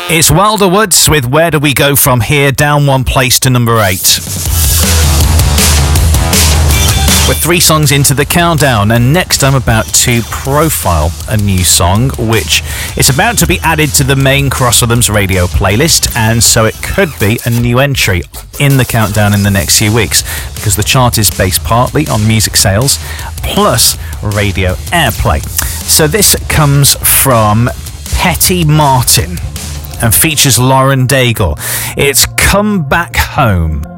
It's Wilder Woods with Where Do We Go From Here, down one place to number 8. We're 3 songs into the countdown, and next I'm about to profile a new song which is about to be added to the main Cross Rhythms radio playlist, and so it could be a new entry in the countdown in the next few weeks, because the chart is based partly on music sales plus radio airplay. So this comes from Petty Martin and features Lauren Daigle. It's Come Back Home.